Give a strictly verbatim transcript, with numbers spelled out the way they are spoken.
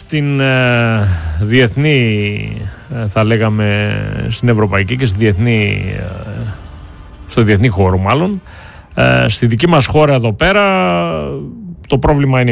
στην ε, διεθνή, ε, θα λέγαμε στην ευρωπαϊκή και στη διεθνή, ε, στο διεθνή χώρο μάλλον. Ε, στη δική μας χώρα εδώ πέρα το πρόβλημα είναι